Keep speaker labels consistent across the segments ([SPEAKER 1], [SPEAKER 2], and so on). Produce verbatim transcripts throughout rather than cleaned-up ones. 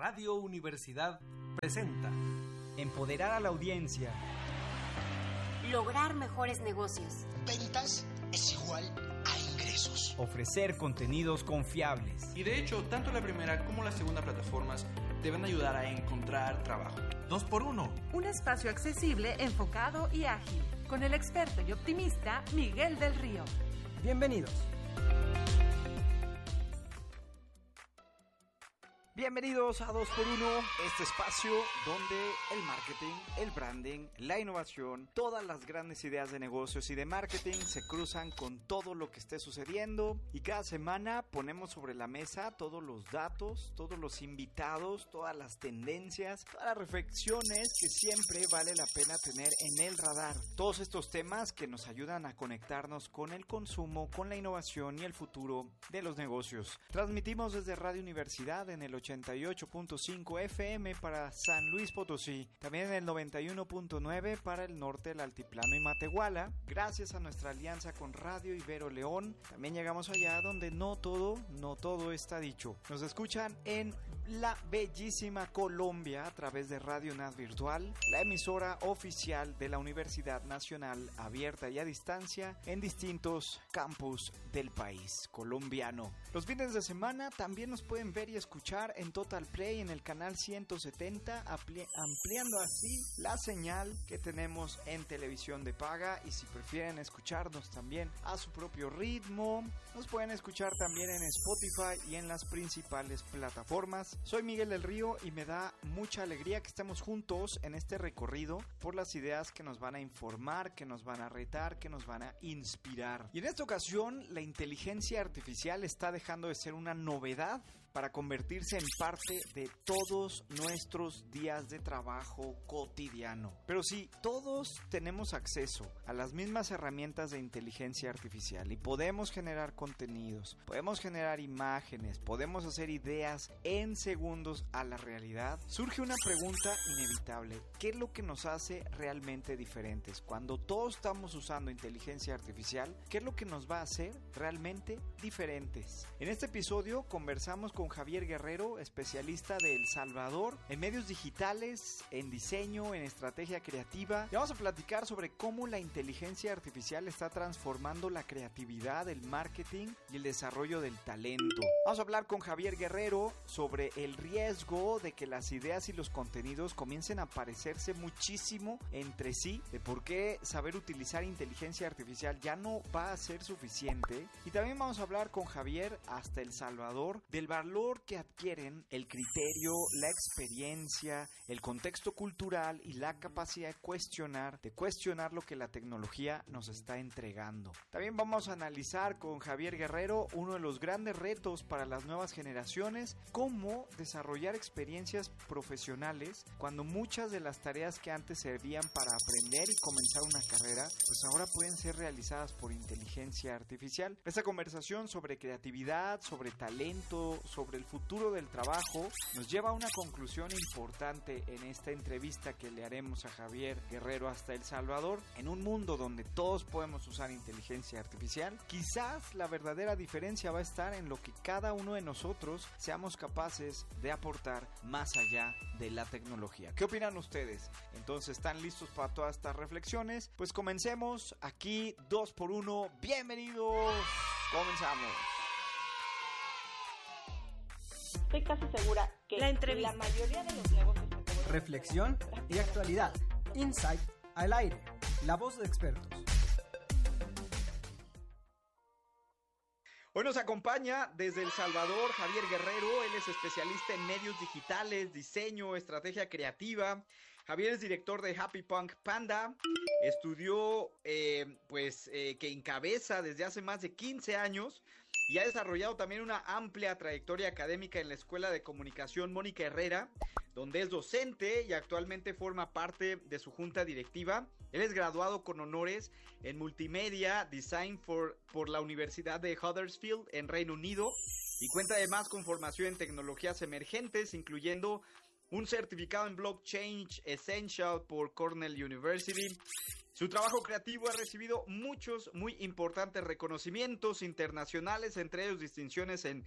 [SPEAKER 1] Radio Universidad presenta
[SPEAKER 2] empoderar a la audiencia,
[SPEAKER 3] lograr mejores negocios.
[SPEAKER 4] Ventas es igual a ingresos.
[SPEAKER 2] Ofrecer contenidos confiables.
[SPEAKER 5] Y de hecho, tanto la primera como la segunda plataformas deben ayudar a encontrar trabajo.
[SPEAKER 1] Dos por uno.
[SPEAKER 6] Un espacio accesible, enfocado y ágil. Con el experto y optimista Miguel del Río.
[SPEAKER 2] Bienvenidos. Bienvenidos a dos por uno, este espacio donde el marketing, el branding, la innovación, todas las grandes ideas de negocios y de marketing se cruzan con todo lo que esté sucediendo y cada semana ponemos sobre la mesa todos los datos, todos los invitados, todas las tendencias, todas las reflexiones que siempre vale la pena tener en el radar. Todos estos temas que nos ayudan a conectarnos con el consumo, con la innovación y el futuro de los negocios. Transmitimos desde Radio Universidad en el ochenta y ocho punto cinco F M para San Luis Potosí, también en el noventa y uno punto nueve para el norte del Altiplano y Matehuala. Gracias a nuestra alianza con Radio Ibero León, también llegamos allá donde no todo, no todo está dicho. Nos escuchan en la bellísima Colombia a través de Radio N A S Virtual, la emisora oficial de la Universidad Nacional abierta y a distancia en distintos campus del país colombiano. Los fines de semana también nos pueden ver y escuchar en Total Play en el canal ciento setenta, ampli- ampliando así la señal que tenemos en televisión de paga. Y si prefieren escucharnos también a su propio ritmo, nos pueden escuchar también en Spotify y en las principales plataformas. Soy Miguel del Río y me da mucha alegría que estemos juntos en este recorrido por las ideas que nos van a informar, que nos van a retar, que nos van a inspirar. Y en esta ocasión la inteligencia artificial está dejando de ser una novedad para convertirse en parte de todos nuestros días de trabajo cotidiano. Pero sí, todos tenemos acceso a las mismas herramientas de inteligencia artificial y podemos generar contenidos, podemos generar imágenes, podemos hacer ideas en segundos a la realidad. Surge una pregunta inevitable: ¿qué es lo que nos hace realmente diferentes? Cuando todos estamos usando inteligencia artificial, ¿qué es lo que nos va a hacer realmente diferentes? En este episodio conversamos con Javier Guerrero, especialista de El Salvador en medios digitales, en diseño, en estrategia creativa. Y vamos a platicar sobre cómo la inteligencia artificial está transformando la creatividad, el marketing y el desarrollo del talento. Vamos a hablar con Javier Guerrero sobre el riesgo de que las ideas y los contenidos comiencen a parecerse muchísimo entre sí, de por qué saber utilizar inteligencia artificial ya no va a ser suficiente. Y también vamos a hablar con Javier hasta El Salvador del valor que adquieren el criterio, la experiencia, el contexto cultural y la capacidad de cuestionar, de cuestionar lo que la tecnología nos está entregando. También vamos a analizar con Javier Guerrero uno de los grandes retos para las nuevas generaciones: cómo desarrollar experiencias profesionales cuando muchas de las tareas que antes servían para aprender y comenzar una carrera, pues ahora pueden ser realizadas por inteligencia artificial. Esta conversación sobre creatividad, sobre talento, sobre el futuro del trabajo, nos lleva a una conclusión importante en esta entrevista que le haremos a Javier Guerrero hasta El Salvador. En un mundo donde todos podemos usar inteligencia artificial, quizás la verdadera diferencia va a estar en lo que cada uno de nosotros seamos capaces de aportar más allá de la tecnología. ¿Qué opinan ustedes? Entonces, ¿están listos para todas estas reflexiones? Pues comencemos aquí, dos por uno. ¡Bienvenidos! ¡Comenzamos!
[SPEAKER 7] Estoy casi segura que
[SPEAKER 6] la, entrevista.
[SPEAKER 7] la mayoría de los negocios...
[SPEAKER 8] Reflexión y actualidad. Insight al aire. La voz de expertos.
[SPEAKER 2] Hoy nos acompaña desde El Salvador Javier Guerrero. Él es especialista en medios digitales, diseño, estrategia creativa. Javier es director de Happy Punk Panda. Estudió, eh, pues, eh, que encabeza desde hace más de quince años y ha desarrollado también una amplia trayectoria académica en la Escuela de Comunicación Mónica Herrera, donde es docente y actualmente forma parte de su junta directiva. Él es graduado con honores en Multimedia Design for, por la Universidad de Huddersfield en Reino Unido y cuenta además con formación en tecnologías emergentes, incluyendo un certificado en Blockchain Essential por Cornell University. Su trabajo creativo ha recibido muchos muy importantes reconocimientos internacionales, entre ellos distinciones en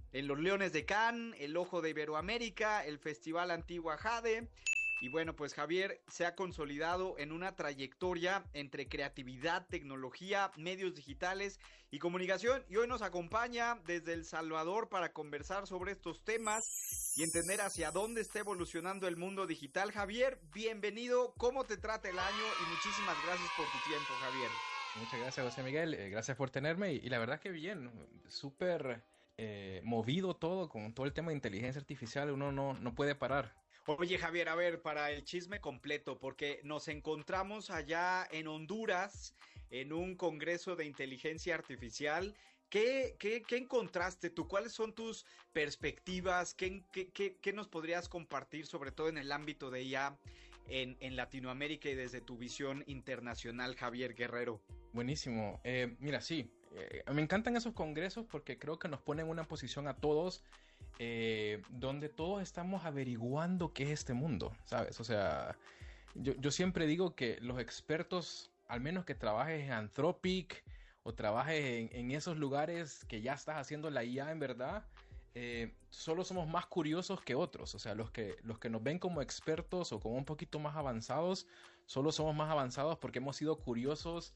[SPEAKER 2] en los Leones de Cannes, el Ojo de Iberoamérica, el Festival Antigua Jade. Y bueno, pues Javier se ha consolidado en una trayectoria entre creatividad, tecnología, medios digitales y comunicación. Y hoy nos acompaña desde El Salvador para conversar sobre estos temas y entender hacia dónde está evolucionando el mundo digital. Javier, bienvenido. ¿Cómo te trata el año? Y muchísimas gracias por tu tiempo, Javier.
[SPEAKER 9] Muchas gracias, José Miguel. Eh, gracias por tenerme. Y, y la verdad que bien, súper eh, movido todo con todo el tema de inteligencia artificial. Uno no, no puede parar.
[SPEAKER 2] Oye, Javier, a ver, para el chisme completo, porque nos encontramos allá en Honduras en un congreso de inteligencia artificial. ¿Qué, qué, qué encontraste tú? ¿Cuáles son tus perspectivas? ¿Qué, qué, qué, qué nos podrías compartir, sobre todo en el ámbito de I A en, en Latinoamérica y desde tu visión internacional, Javier Guerrero?
[SPEAKER 9] Buenísimo. Eh, mira, sí, eh, me encantan esos congresos porque creo que nos ponen en una posición a todos Eh, donde todos estamos averiguando qué es este mundo, ¿sabes? O sea, yo, yo siempre digo que los expertos, al menos que trabajes en Anthropic o trabajes en, en esos lugares que ya estás haciendo la I A en verdad, eh, solo somos más curiosos que otros. O sea, los que, los que nos ven como expertos o como un poquito más avanzados, solo somos más avanzados porque hemos sido curiosos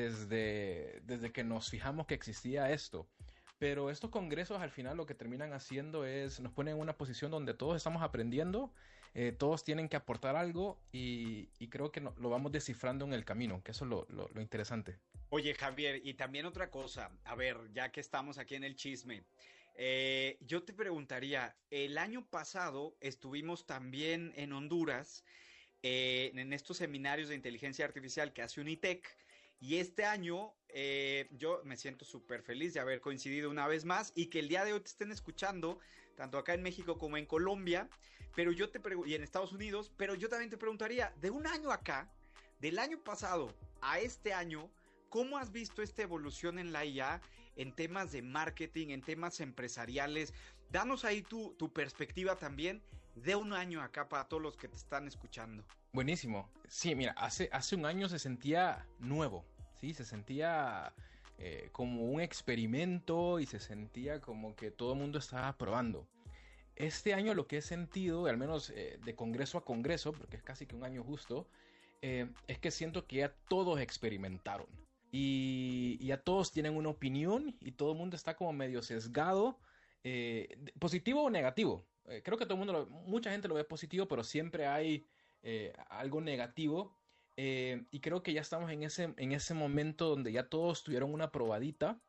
[SPEAKER 9] desde, desde que nos fijamos que existía esto. Pero estos congresos al final lo que terminan haciendo es, nos ponen en una posición donde todos estamos aprendiendo, eh, todos tienen que aportar algo y, y creo que no, lo vamos descifrando en el camino, que eso es lo, lo, lo interesante.
[SPEAKER 2] Oye, Javier, y también otra cosa, a ver, ya que estamos aquí en el chisme, eh, yo te preguntaría, el año pasado estuvimos también en Honduras, eh, en estos seminarios de inteligencia artificial que hace Unitec. Y este año eh, yo me siento súper feliz de haber coincidido una vez más y que el día de hoy te estén escuchando, tanto acá en México como en Colombia, pero yo te pregu- y en Estados Unidos, pero yo también te preguntaría, de un año acá, del año pasado a este año, ¿cómo has visto esta evolución en la I A, en temas de marketing, en temas empresariales? Danos ahí tu, tu perspectiva también de un año acá para todos los que te están escuchando.
[SPEAKER 9] Buenísimo. Sí, mira, hace, hace un año se sentía nuevo, ¿sí? Se sentía eh, como un experimento y se sentía como que todo el mundo estaba probando. Este año lo que he sentido, al menos eh, de congreso a congreso, porque es casi que un año justo, eh, es que siento que ya todos experimentaron. Y, y ya todos tienen una opinión y todo el mundo está como medio sesgado, eh, positivo o negativo. Eh, creo que todo el mundo, lo, mucha gente lo ve positivo, pero siempre hay Eh, algo negativo eh, y creo que ya estamos en ese, en ese momento donde ya todos tuvieron una probadita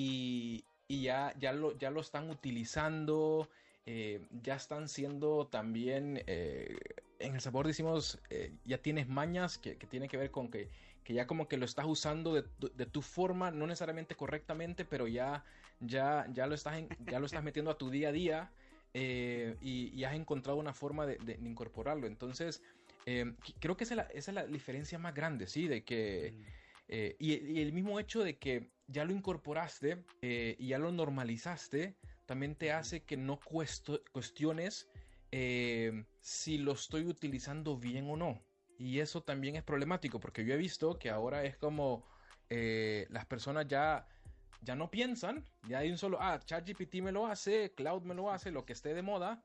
[SPEAKER 9] y, y ya, ya, lo, ya lo están utilizando, eh, ya están siendo también, eh, en El Salvador decimos, eh, ya tienes mañas que, que tiene que ver con que, que ya como que lo estás usando de, de tu forma, no necesariamente correctamente, pero ya, ya, ya, lo, estás en, ya lo estás metiendo a tu día a día eh, y, y has encontrado una forma de, de incorporarlo. Entonces Eh, creo que esa es, la, esa es la diferencia más grande, ¿sí? De que, mm. eh, y, y el mismo hecho de que ya lo incorporaste eh, y ya lo normalizaste, también te hace que no cuesto, cuestiones eh, si lo estoy utilizando bien o no. Y eso también es problemático, porque yo he visto que ahora es como eh, las personas ya, ya no piensan, ya hay un solo, ah, ChatGPT me lo hace, Cloud me lo hace, lo que esté de moda,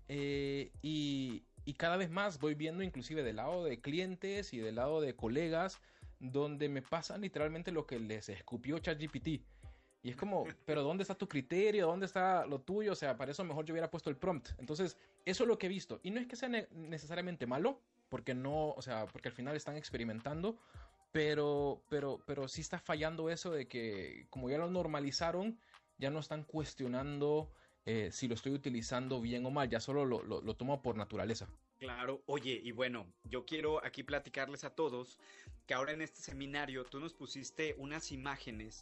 [SPEAKER 9] eh, y... Y cada vez más voy viendo inclusive del lado de clientes y del lado de colegas donde me pasan literalmente lo que les escupió ChatGPT. Y es como, pero ¿dónde está tu criterio? ¿Dónde está lo tuyo? O sea, para eso mejor yo hubiera puesto el prompt. Entonces, eso es lo que he visto. Y no es que sea ne- necesariamente malo, porque no, o sea, porque al final están experimentando, pero, pero, pero sí está fallando eso de que como ya lo normalizaron, ya no están cuestionando Eh, si lo estoy utilizando bien o mal, ya solo lo, lo, lo tomo por naturaleza.
[SPEAKER 2] Claro, oye, y bueno, yo quiero aquí platicarles a todos que ahora en este seminario tú nos pusiste unas imágenes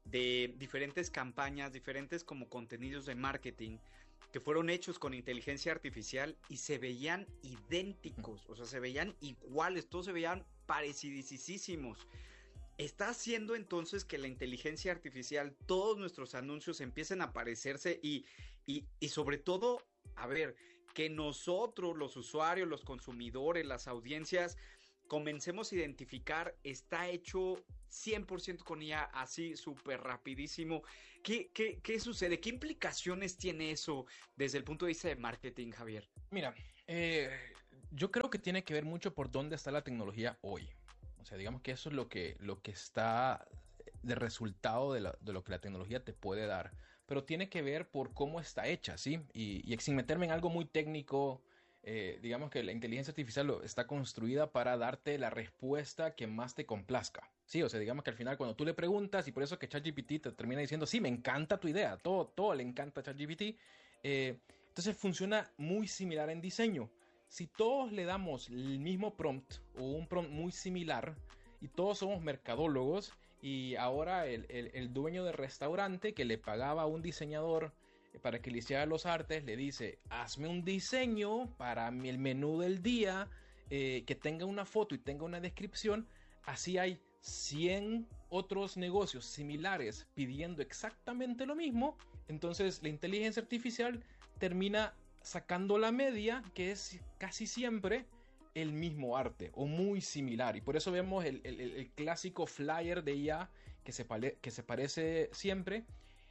[SPEAKER 2] de diferentes campañas, diferentes como contenidos de marketing que fueron hechos con inteligencia artificial y se veían idénticos, o sea, se veían iguales, todos se veían parecidísimos. ¿Está haciendo entonces que la inteligencia artificial, todos nuestros anuncios empiecen a parecerse y, y, y sobre todo, a ver, que nosotros, los usuarios, los consumidores, las audiencias, comencemos a identificar, está hecho cien por ciento con I A, así súper rapidísimo. ¿Qué, qué, ¿Qué sucede? ¿Qué implicaciones tiene eso desde el punto de vista de marketing, Javier?
[SPEAKER 9] Mira, eh, yo creo que tiene que ver mucho por dónde está la tecnología hoy. O sea, digamos que eso es lo que, lo que está de resultado de, la, de lo que la tecnología te puede dar. Pero tiene que ver por cómo está hecha, ¿sí? Y, y sin meterme en algo muy técnico, eh, digamos que la inteligencia artificial está construida para darte la respuesta que más te complazca. Sí, o sea, digamos que al final cuando tú le preguntas, y por eso que ChatGPT te termina diciendo, sí, me encanta tu idea, todo, todo le encanta a ChatGPT, eh, entonces funciona muy similar en diseño. Si todos le damos el mismo prompt o un prompt muy similar y todos somos mercadólogos y ahora el, el, el dueño del restaurante que le pagaba a un diseñador para que le hiciera los artes le dice, hazme un diseño para el menú del día eh, que tenga una foto y tenga una descripción, así hay cien otros negocios similares pidiendo exactamente lo mismo, entonces la inteligencia artificial termina sacando la media, que es casi siempre el mismo arte o muy similar, y por eso vemos el, el, el clásico flyer de I A que se, pare, que se parece siempre,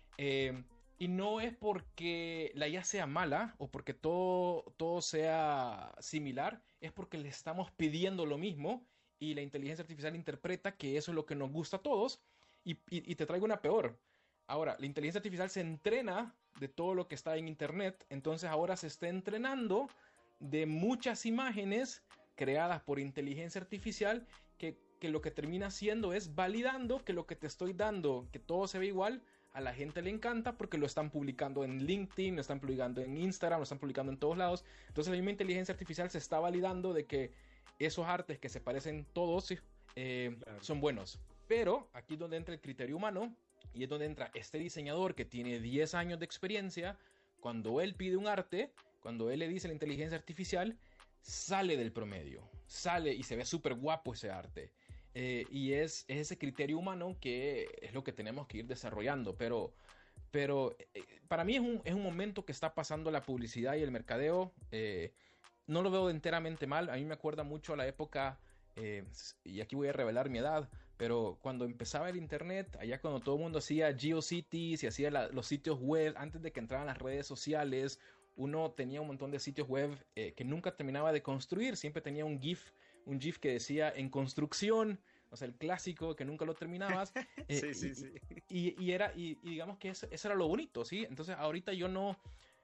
[SPEAKER 9] eh, y no es porque la I A sea mala o porque todo, todo sea similar, es porque le estamos pidiendo lo mismo y la inteligencia artificial interpreta que eso es lo que nos gusta a todos, y, y, y te traigo una peor. Ahora, la inteligencia artificial se entrena de todo lo que está en internet, entonces ahora se está entrenando de muchas imágenes creadas por inteligencia artificial que, que lo que termina haciendo es validando que lo que te estoy dando, que todo se ve igual, a la gente le encanta porque lo están publicando en LinkedIn, lo están publicando en Instagram, lo están publicando en todos lados. Entonces la misma inteligencia artificial se está validando de que esos artes que se parecen todos eh, claro. son buenos. Pero aquí es donde entra el criterio humano y es donde entra este diseñador que tiene diez años de experiencia. Cuando él pide un arte, cuando él le dice a la inteligencia artificial, sale del promedio, sale y se ve súper guapo ese arte. Eh, y es, es ese criterio humano que es lo que tenemos que ir desarrollando. Pero, pero eh, para mí es un, es un momento que está pasando la publicidad y el mercadeo. Eh, no lo veo enteramente mal. A mí me acuerda mucho a la época, eh, y aquí voy a revelar mi edad, pero cuando empezaba el internet, allá cuando todo el mundo hacía GeoCities y hacía la, los sitios web, antes de que entraran las redes sociales, uno tenía un montón de sitios web eh, que nunca terminaba de construir. Siempre tenía un GIF, un GIF que decía en construcción, o sea, el clásico que nunca lo terminabas. Eh,
[SPEAKER 2] sí, sí, sí.
[SPEAKER 9] Y, y, y era, y, y digamos que eso, eso era lo bonito, ¿sí? Entonces ahorita yo no...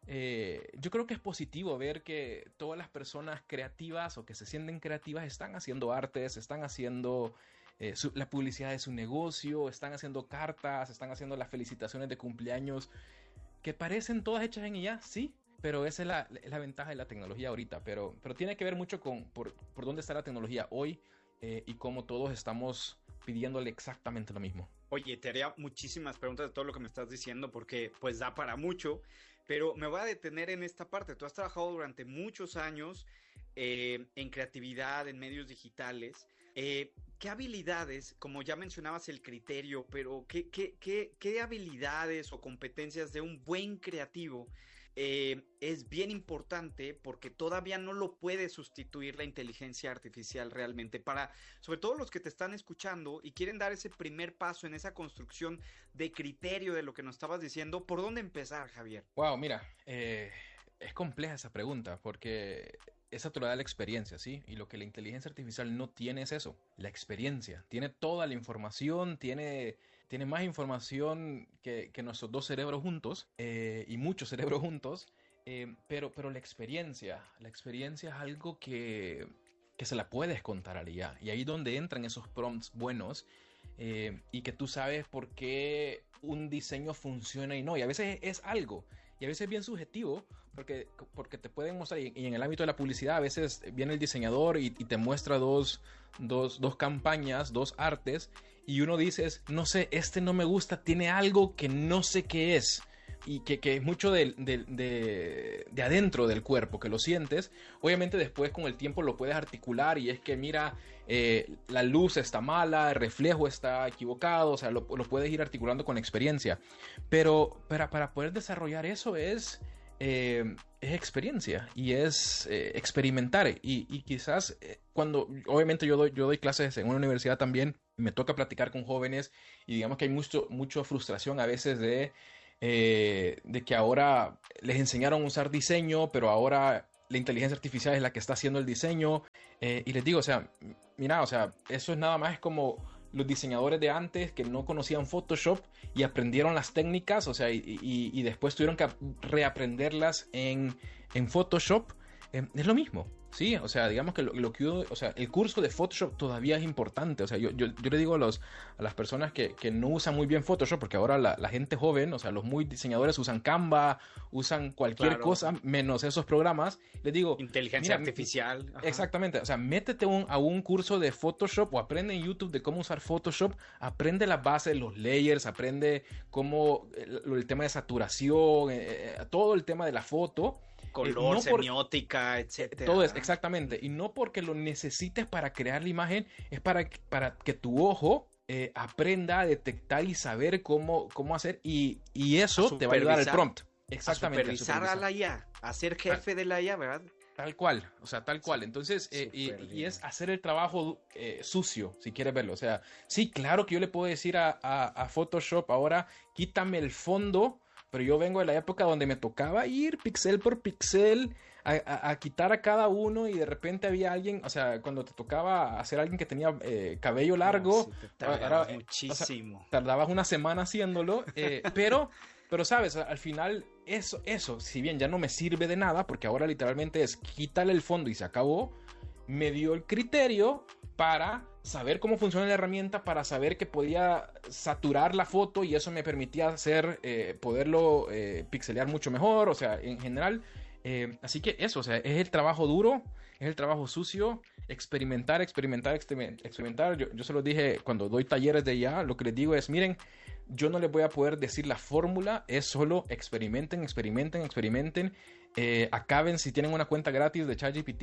[SPEAKER 9] Eh, yo creo que es positivo ver que todas las personas creativas o que se sienten creativas están haciendo artes, están haciendo eh, su, la publicidad de su negocio, están haciendo cartas, están haciendo las felicitaciones de cumpleaños, que parecen todas hechas en I A, sí, pero esa es la, la ventaja de la tecnología ahorita, pero, pero tiene que ver mucho con por, por dónde está la tecnología hoy eh, y cómo todos estamos pidiéndole exactamente lo mismo.
[SPEAKER 2] Oye, te haría muchísimas preguntas de todo lo que me estás diciendo porque pues da para mucho, pero me voy a detener en esta parte. Tú has trabajado durante muchos años eh, en creatividad, en medios digitales. Eh, ¿Qué habilidades, como ya mencionabas el criterio, pero qué, qué, qué, qué habilidades o competencias de un buen creativo eh, es bien importante porque todavía no lo puede sustituir la inteligencia artificial realmente? Para, sobre todo los que te están escuchando y quieren dar ese primer paso en esa construcción de criterio de lo que nos estabas diciendo, ¿por dónde empezar, Javier?
[SPEAKER 9] Wow, mira, eh, es compleja esa pregunta porque esa te lo da la experiencia, ¿sí? Y lo que la inteligencia artificial no tiene es eso, la experiencia. Tiene toda la información, tiene... Tiene más información que, que nuestros dos cerebros juntos eh, y muchos cerebros juntos, eh, pero, pero la experiencia, la experiencia es algo que, que se la puedes contar a la I A. Y ahí es donde entran esos prompts buenos eh, y que tú sabes por qué un diseño funciona y no. Y a veces es algo, y a veces es bien subjetivo, porque, porque te pueden mostrar, y en el ámbito de la publicidad a veces viene el diseñador y, y te muestra dos, dos, dos campañas, dos artes, y uno dice, no sé, este no me gusta, tiene algo que no sé qué es, y que, que es mucho de, de, de, de adentro del cuerpo, que lo sientes. Obviamente después con el tiempo lo puedes articular, y es que mira, eh, la luz está mala, el reflejo está equivocado, o sea, lo, lo puedes ir articulando con experiencia, pero para, para poder desarrollar eso es... Eh, es experiencia y es eh, experimentar y, y quizás eh, cuando obviamente yo doy, yo doy clases en una universidad también me toca platicar con jóvenes y digamos que hay mucho, mucha frustración a veces de, eh, de que ahora les enseñaron a usar diseño, pero ahora la inteligencia artificial es la que está haciendo el diseño. Eh, y les digo, o sea, mira, o sea, eso es nada más como los diseñadores de antes que no conocían Photoshop y aprendieron las técnicas, o sea, y, y, y después tuvieron que reaprenderlas en, en Photoshop. Eh, es lo mismo. Sí, o sea, digamos que lo, lo que uno, o sea, el curso de Photoshop todavía es importante. O sea, yo, yo, yo le digo a, los, a las personas que, que no usan muy bien Photoshop, porque ahora la, la gente joven, o sea, los muy diseñadores usan Canva, usan cualquier
[SPEAKER 10] Claro.
[SPEAKER 9] cosa menos esos programas. Les digo,
[SPEAKER 10] Inteligencia
[SPEAKER 9] mira,
[SPEAKER 10] artificial. Ajá.
[SPEAKER 9] exactamente, o sea, métete un, a un curso de Photoshop o aprende en YouTube de cómo usar Photoshop, aprende la base de los layers, aprende cómo el, el tema de saturación, eh, eh, todo el tema de la foto.
[SPEAKER 10] Color,
[SPEAKER 9] Eh, no por-
[SPEAKER 10] semiótica, etcétera.
[SPEAKER 9] Todo es, exactamente. Y no porque lo necesites para crear la imagen, es para, para que tu ojo eh, aprenda a detectar y saber cómo, cómo hacer. Y, y eso
[SPEAKER 10] A
[SPEAKER 9] te va a ayudar el
[SPEAKER 10] supervisar.
[SPEAKER 9] prompt.
[SPEAKER 10] A
[SPEAKER 9] Exactamente. a
[SPEAKER 10] supervisar a
[SPEAKER 9] supervisar.
[SPEAKER 10] la I A, a ser jefe de la I A, ¿verdad?
[SPEAKER 9] Tal cual, o sea, tal cual. Entonces, eh, y,
[SPEAKER 10] Súper
[SPEAKER 9] y
[SPEAKER 10] bien.
[SPEAKER 9] es hacer el trabajo eh, sucio, si quieres verlo. O sea, sí, claro que yo le puedo decir a, a, a Photoshop ahora, quítame el fondo, pero yo vengo de la época donde me tocaba ir pixel por pixel a, a- a quitar a cada uno y de repente había alguien, o sea, cuando te tocaba hacer a alguien que tenía eh, cabello largo,
[SPEAKER 10] No, sí, te tardabas
[SPEAKER 9] era- eh,
[SPEAKER 10] muchísimo.
[SPEAKER 9] tardabas una semana haciéndolo, eh, pero, pero sabes, al final eso, eso, si bien ya no me sirve de nada, porque ahora literalmente es quítale el fondo y se acabó, me dio el criterio para saber cómo funciona la herramienta, para saber que podía saturar la foto y eso me permitía hacer, eh, poderlo eh, pixelear mucho mejor, o sea, en general. Eh, así que eso, o sea, es el trabajo duro, es el trabajo sucio, experimentar, experimentar, experim- experimentar. Yo, yo se los dije cuando doy talleres de I A, lo que les digo es, miren, yo no les voy a poder decir la fórmula, es solo experimenten, experimenten, experimenten. Eh, acaben, si tienen una cuenta gratis de ChatGPT,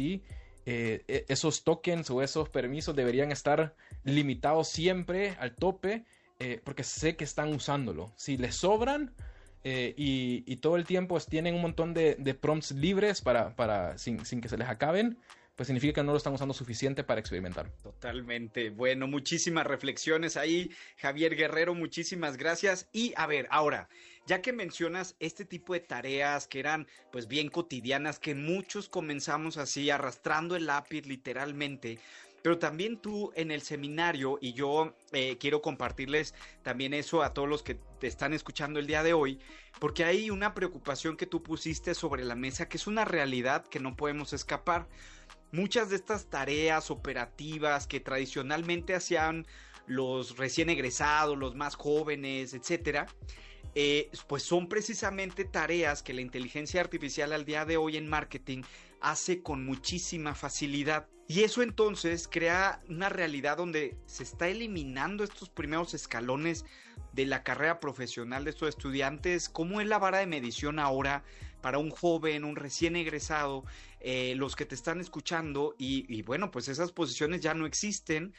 [SPEAKER 9] eh, e- esos tokens o esos permisos deberían estar limitados siempre al tope, eh, porque sé que están usándolo. Si les sobran eh, y, y todo el tiempo es- tienen un montón de, de prompts libres para, para sin, sin que se les acaben, pues significa que no lo están usando suficiente para experimentar.
[SPEAKER 10] Totalmente. Bueno, muchísimas reflexiones ahí, Javier Guerrero, muchísimas gracias. Y a ver, ahora, ya que mencionas este tipo de tareas que eran pues bien cotidianas, que muchos comenzamos así, arrastrando el lápiz literalmente, pero también tú en el seminario, y yo eh, quiero compartirles también eso a todos los que te están escuchando el día de hoy, porque hay una preocupación que tú pusiste sobre la mesa, que es una realidad que no podemos escapar. Muchas de estas tareas operativas que tradicionalmente hacían los recién egresados, los más jóvenes, etcétera, eh, pues son precisamente tareas que la inteligencia artificial al día de hoy en marketing hace con muchísima facilidad. Y eso entonces crea una realidad donde se está eliminando estos primeros escalones de la carrera profesional de estos estudiantes. ¿Cómo es la vara de medición ahora para un joven, un recién egresado, eh, los que te están escuchando? Y, y bueno, pues esas posiciones ya no existen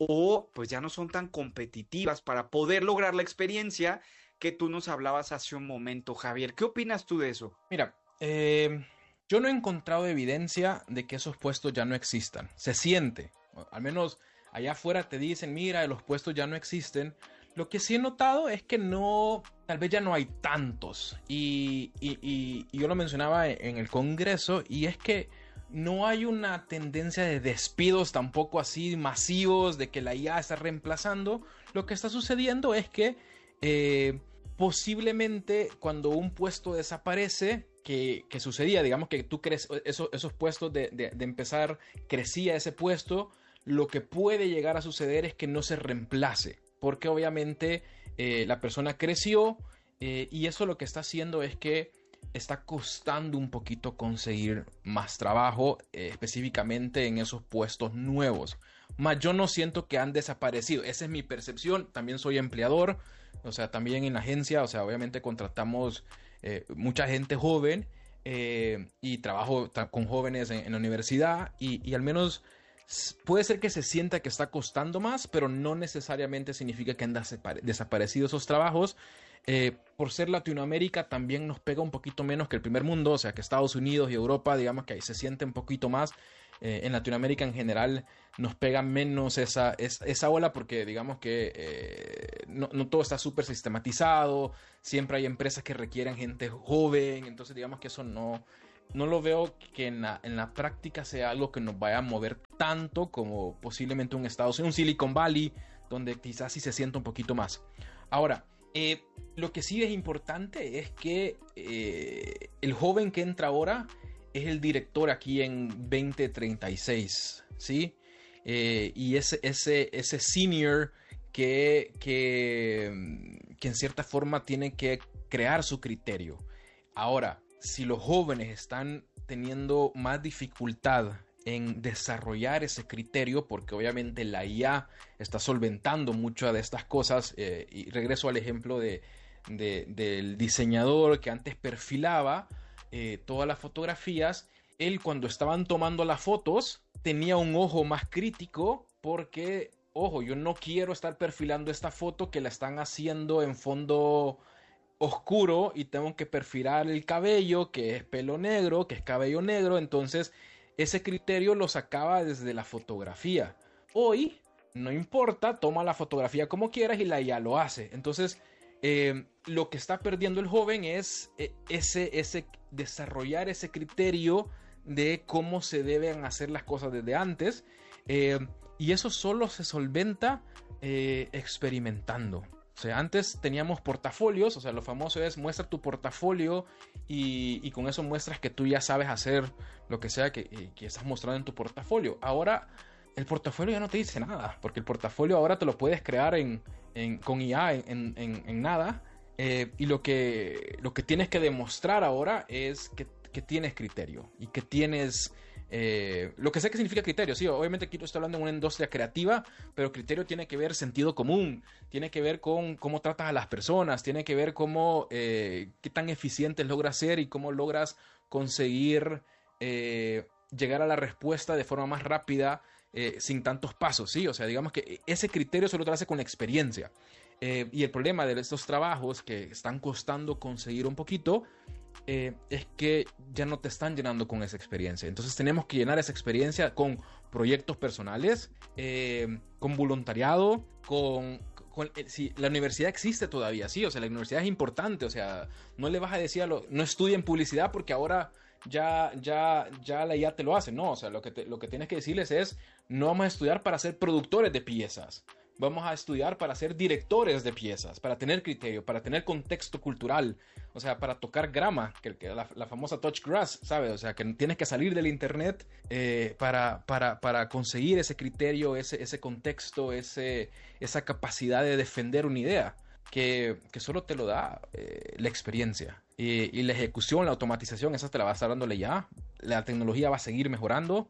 [SPEAKER 10] o pues ya no son tan competitivas para poder lograr la experiencia que tú nos hablabas hace un momento, Javier. ¿Qué opinas tú de eso?
[SPEAKER 9] Mira, eh, yo no he encontrado evidencia de que esos puestos ya no existan. Se siente, al menos allá afuera te dicen, mira, los puestos ya no existen. Lo que sí he notado es que no, tal vez ya no hay tantos. Y, y, y, y yo lo mencionaba en el Congreso, y es que no hay una tendencia de despidos tampoco así masivos, de que la I A está reemplazando. Lo que está sucediendo es que eh, posiblemente cuando un puesto desaparece, que, que sucedía, digamos que tú crees, esos, esos puestos de, de, de empezar, crecía ese puesto, lo que puede llegar a suceder es que no se reemplace, porque obviamente eh, la persona creció eh, y eso lo que está haciendo es que está costando un poquito conseguir más trabajo, eh, específicamente en esos puestos nuevos. Más yo no siento que han desaparecido, esa es mi percepción. También soy empleador, o sea, también en la agencia, o sea, obviamente contratamos eh, mucha gente joven eh, y trabajo tra- con jóvenes en, en la universidad y, y al menos s- puede ser que se sienta que está costando más, pero no necesariamente significa que han desapare- desaparecido esos trabajos. Eh, por ser Latinoamérica también nos pega un poquito menos que el primer mundo, o sea que Estados Unidos y Europa, digamos que ahí se siente un poquito más. eh, en Latinoamérica en general nos pega menos esa, esa, esa ola porque digamos que eh, no, no todo está súper sistematizado, siempre hay empresas que requieren gente joven, entonces digamos que eso no, no lo veo que en la, en la práctica sea algo que nos vaya a mover tanto como posiblemente un Estados Unidos, un Silicon Valley, donde quizás sí se sienta un poquito más. Ahora, eh, lo que sí es importante es que eh, el joven que entra ahora es el director aquí en veinte treinta y seis, ¿sí? Eh, y ese, ese, ese senior que, que, que en cierta forma tiene que crear su criterio. Ahora, si los jóvenes están teniendo más dificultad en desarrollar ese criterio, porque obviamente la I A está solventando muchas de estas cosas, eh, y regreso al ejemplo de, de, del diseñador que antes perfilaba eh, todas las fotografías. Él, cuando estaban tomando las fotos, tenía un ojo más crítico porque, ojo, yo no quiero estar perfilando esta foto que la están haciendo en fondo oscuro y tengo que perfilar el cabello, que es pelo negro, que es cabello negro. Entonces ese criterio lo sacaba desde la fotografía. Hoy no importa, toma la fotografía como quieras y la I A lo hace. Entonces eh, lo que está perdiendo el joven es eh, ese, ese desarrollar ese criterio de cómo se deben hacer las cosas desde antes, eh, y eso solo se solventa eh, experimentando. O sea, antes teníamos portafolios, o sea, lo famoso es muestra tu portafolio y, y con eso muestras que tú ya sabes hacer lo que sea que, que estás mostrando en tu portafolio. Ahora el portafolio ya no te dice nada, porque el portafolio ahora te lo puedes crear en, en, con I A en, en, en nada, eh, y lo que, lo que tienes que demostrar ahora es que que tienes criterio y que tienes eh, lo que sé que significa criterio. Sí, obviamente aquí estoy hablando en una industria creativa, pero criterio tiene que ver sentido común, tiene que ver con cómo tratas a las personas, tiene que ver cómo eh, qué tan eficiente logras ser y cómo logras conseguir eh, llegar a la respuesta de forma más rápida, eh, sin tantos pasos, ¿sí? O sea, digamos que ese criterio solo te hace con la experiencia, eh, y el problema de estos trabajos que están costando conseguir un poquito Eh, es que ya no te están llenando con esa experiencia. Entonces tenemos que llenar esa experiencia con proyectos personales, eh, con voluntariado, con, con eh, si la universidad existe todavía, sí, o sea, la universidad es importante, o sea, no le vas a decir a lo, no estudien publicidad porque ahora ya, ya, ya la I A te lo hace, no, o sea, lo que, te, lo que tienes que decirles es, no vamos a estudiar para ser productores de piezas, vamos a estudiar para ser directores de piezas, para tener criterio, para tener contexto cultural, o sea, para tocar grama, que, que la, la famosa touch grass, ¿sabes? O sea, que tienes que salir del internet eh, para, para, para conseguir ese criterio, ese, ese contexto, ese, esa capacidad de defender una idea, que, que solo te lo da eh, la experiencia. Y, y la ejecución, la automatización, esa te la va a estar dándole ya. La tecnología va a seguir mejorando.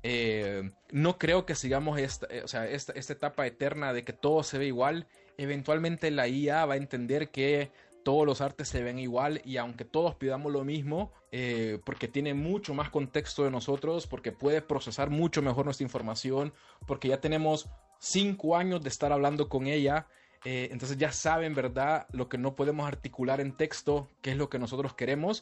[SPEAKER 9] Eh, no creo que sigamos esta, eh, o sea, esta, esta etapa eterna de que todo se ve igual. Eventualmente la I A va a entender que todos los artes se ven igual, y aunque todos pidamos lo mismo, eh, porque tiene mucho más contexto de nosotros, porque puede procesar mucho mejor nuestra información, porque ya tenemos cinco años de estar hablando con ella, eh, entonces ya saben, ¿verdad?, lo que no podemos articular en texto, qué es lo que nosotros queremos,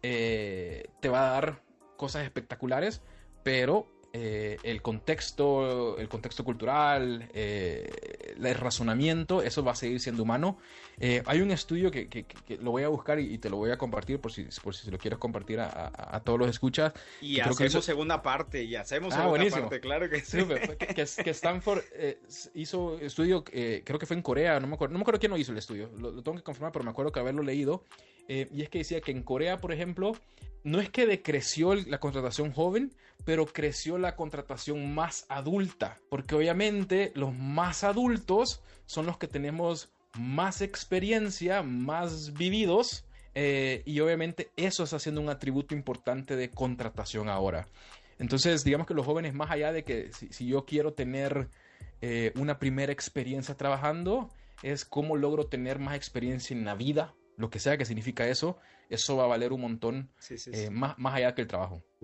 [SPEAKER 9] eh, te va a dar cosas espectaculares, pero Eh, el contexto, el contexto cultural, eh, el razonamiento, eso va a seguir siendo humano. Eh, hay un estudio que, que, que lo voy a buscar y, y te lo voy a compartir por si, por si lo quieres compartir a, a, a todos los escuchas.
[SPEAKER 10] Y hacemos
[SPEAKER 9] que eso...
[SPEAKER 10] segunda parte, y hacemos
[SPEAKER 9] ah,
[SPEAKER 10] segunda
[SPEAKER 9] buenísimo.
[SPEAKER 10] parte, claro que sí.
[SPEAKER 9] sí que, que, que Stanford eh, hizo estudio, eh, creo que fue en Corea, no me acuerdo, no me acuerdo quién lo hizo el estudio, lo, lo tengo que confirmar, pero me acuerdo que haberlo leído. Eh, y es que decía que en Corea, por ejemplo, no es que decreció la contratación joven, pero creció la contratación más adulta, porque obviamente los más adultos son los que tenemos más experiencia, más vividos, eh, y obviamente eso está siendo un atributo importante de contratación ahora. Entonces, digamos que los jóvenes, más allá de que si, si yo quiero tener eh, una primera experiencia trabajando, es cómo logro tener más experiencia en la vida, lo que sea que significa eso, eso va a valer un montón,
[SPEAKER 10] sí, sí,
[SPEAKER 9] eh,
[SPEAKER 10] sí.
[SPEAKER 9] más, más allá que el trabajo.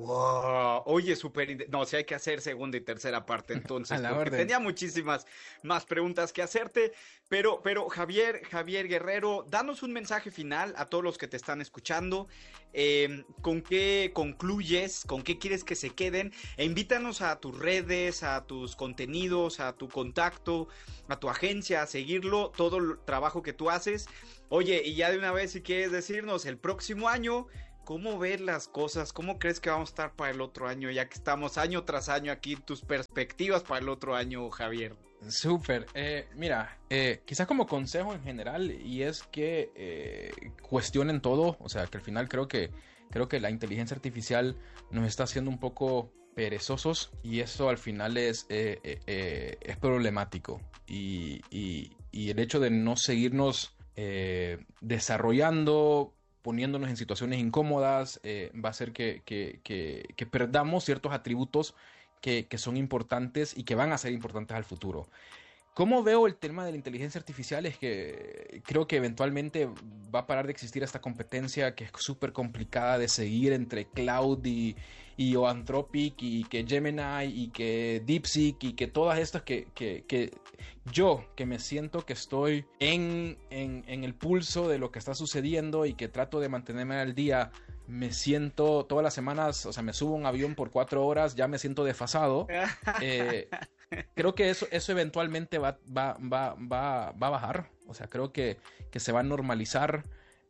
[SPEAKER 10] Wow. Oye, súper... No, si hay que hacer segunda y tercera parte entonces,
[SPEAKER 9] A la
[SPEAKER 10] porque
[SPEAKER 9] orden.
[SPEAKER 10] tenía muchísimas más preguntas que hacerte, pero, pero Javier, Javier Guerrero, danos un mensaje final a todos los que te están escuchando, eh, con qué concluyes, con qué quieres que se queden, e invítanos a tus redes, a tus contenidos, a tu contacto, a tu agencia, a seguirlo, todo el trabajo que tú haces. Oye, y ya de una vez, si quieres decirnos, el próximo año... ¿Cómo ves las cosas? ¿Cómo crees que vamos a estar para el otro año? Ya que estamos año tras año aquí, tus perspectivas para el otro año, Javier.
[SPEAKER 9] Súper. Eh, mira, eh, quizás como consejo en general, y es que eh, cuestionen todo. O sea, que al final creo que, creo que la inteligencia artificial nos está haciendo un poco perezosos, y eso al final es, eh, eh, eh, es problemático. Y, y, y el hecho de no seguirnos eh, desarrollando, poniéndonos en situaciones incómodas, eh, va a hacer que, que, que, que perdamos ciertos atributos que, que son importantes y que van a ser importantes al futuro. ¿Cómo veo el tema de la inteligencia artificial? Es que creo que eventualmente va a parar de existir esta competencia que es súper complicada de seguir entre Cloud y, y o Anthropic y que Gemini y que DeepSeek y que todas estas que, que, que yo que me siento que estoy en, en, en el pulso de lo que está sucediendo y que trato de mantenerme al día, me siento todas las semanas, o sea, me subo a un avión por cuatro horas, ya me siento desfasado. Eh, creo que eso, eso eventualmente va, va, va, va, va a bajar. O sea, creo que, que se va a normalizar.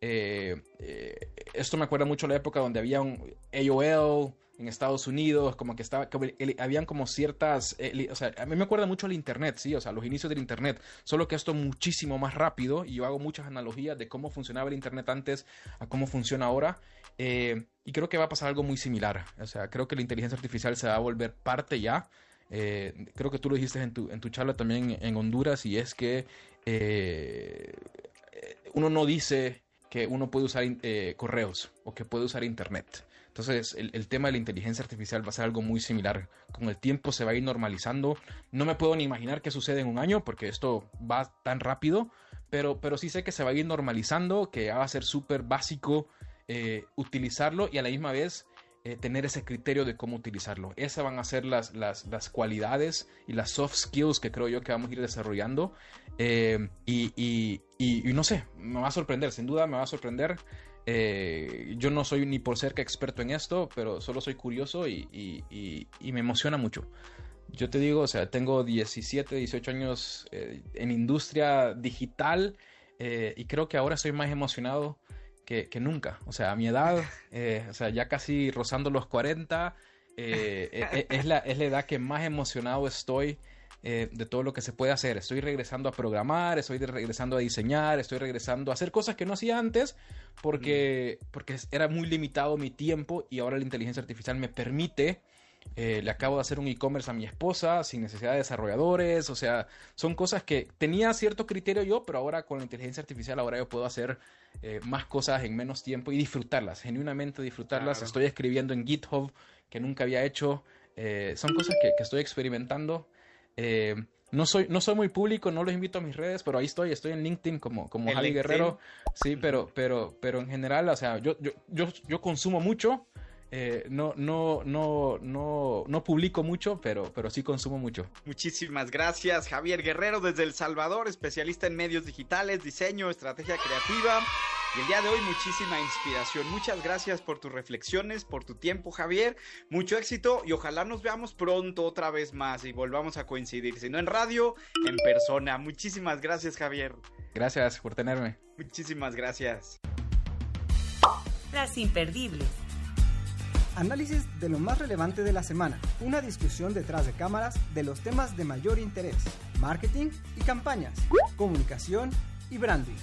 [SPEAKER 9] Eh, eh, esto me acuerda mucho la época donde había un A O L en Estados Unidos, como que estaba, como el, habían como ciertas, eh, o sea, a mí me acuerda mucho el internet, sí, o sea, los inicios del internet, solo que esto muchísimo más rápido, y yo hago muchas analogías de cómo funcionaba el internet antes a cómo funciona ahora, eh, y creo que va a pasar algo muy similar. O sea, creo que la inteligencia artificial se va a volver parte ya. Eh, creo que tú lo dijiste en tu, en tu charla también en Honduras, y es que eh, uno no dice que uno puede usar eh, correos o que puede usar internet. Entonces el, el tema de la inteligencia artificial va a ser algo muy similar. Con el tiempo se va a ir normalizando. No me puedo ni imaginar qué sucede en un año porque esto va tan rápido, pero, pero sí sé que se va a ir normalizando, que va a ser súper básico eh, utilizarlo, y a la misma vez Eh, tener ese criterio de cómo utilizarlo. Esas van a ser las, las, las cualidades y las soft skills que creo yo que vamos a ir desarrollando, eh, y, y, y, y no sé, me va a sorprender, sin duda me va a sorprender. Eh, yo no soy ni por cerca experto en esto, pero solo soy curioso y, y, y, y me emociona mucho. Yo te digo, o sea, tengo diecisiete, dieciocho años eh, en industria digital, eh, y creo que ahora soy más emocionado Que, que nunca. O sea, a mi edad, eh, o sea, ya casi rozando los cuarenta, eh, eh, es, la, es la edad que más emocionado estoy eh, de todo lo que se puede hacer. Estoy regresando a programar, estoy de regresando a diseñar, estoy regresando a hacer cosas que no hacía antes porque, mm. porque era muy limitado mi tiempo, y ahora la inteligencia artificial me permite. Eh, le acabo de hacer un e-commerce a mi esposa sin necesidad de desarrolladores. O sea, son cosas que tenía cierto criterio yo, pero ahora con la inteligencia artificial ahora yo puedo hacer eh, más cosas en menos tiempo y disfrutarlas, genuinamente disfrutarlas. Claro. Estoy escribiendo en GitHub que nunca había hecho. Eh, son cosas que, que estoy experimentando. Eh, no soy, no soy muy público, no los invito a mis redes, pero ahí estoy, estoy en LinkedIn como, como Javi Guerrero. Sí, pero, pero, pero en general, o sea, yo, yo, yo, yo consumo mucho. Eh, no, no, no, no, no publico mucho, pero, pero sí consumo mucho.
[SPEAKER 10] Muchísimas gracias, Javier Guerrero, desde El Salvador, especialista en medios digitales, diseño, estrategia creativa. Y el día de hoy muchísima inspiración. Muchas gracias por tus reflexiones, por tu tiempo, Javier. Mucho éxito y ojalá nos veamos pronto otra vez más y volvamos a coincidir. Si no en radio, en persona. Muchísimas gracias, Javier.
[SPEAKER 9] Gracias por tenerme.
[SPEAKER 10] Muchísimas gracias.
[SPEAKER 6] Las imperdibles.
[SPEAKER 8] Análisis de lo más relevante de la semana. Una discusión detrás de cámaras de los temas de mayor interés. Marketing y campañas. Comunicación y branding.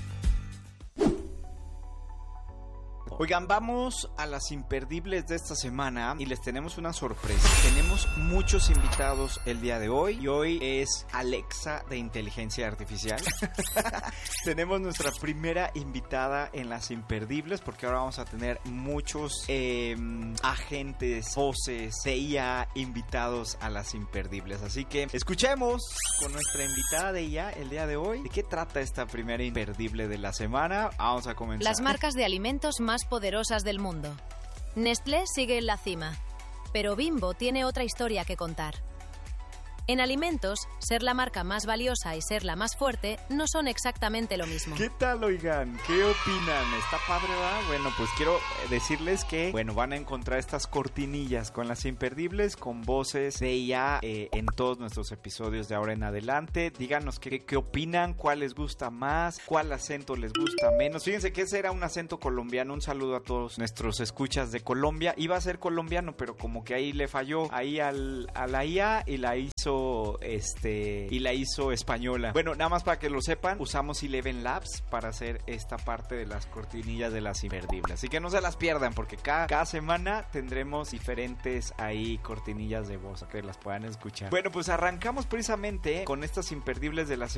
[SPEAKER 2] Oigan, vamos a las imperdibles de esta semana y les tenemos una sorpresa. Tenemos muchos invitados el día de hoy y hoy es Alexa de inteligencia artificial. Tenemos nuestra primera invitada en las imperdibles porque ahora vamos a tener muchos eh, agentes, voces, C I A invitados a las imperdibles. Así que escuchemos con nuestra invitada de I A el día de hoy. ¿De qué trata esta primera imperdible de la semana? Vamos a comenzar.
[SPEAKER 11] Las marcas de alimentos más poderosas del mundo. Nestlé sigue en la cima. Pero Bimbo tiene otra historia que contar. En alimentos, ser la marca más valiosa y ser la más fuerte no son exactamente lo mismo.
[SPEAKER 2] ¿Qué tal, oigan? ¿Qué opinan? ¿Está padre, va? Bueno, pues quiero decirles que, bueno, van a encontrar estas cortinillas con las imperdibles, con voces de I A eh, en todos nuestros episodios de ahora en adelante. Díganos qué, qué opinan, cuál les gusta más, cuál acento les gusta menos. Fíjense que ese era un acento colombiano. Un saludo a todos nuestros escuchas de Colombia. Iba a ser colombiano, pero como que ahí le falló ahí al, a la I A y la hizo este y la hizo española. Bueno, nada más para que lo sepan, usamos Eleven Labs para hacer esta parte de las cortinillas de las imperdibles. Así que no se las pierdan, porque cada, cada semana tendremos diferentes ahí cortinillas de voz que las puedan escuchar. Bueno, pues arrancamos precisamente con estas imperdibles de la semana.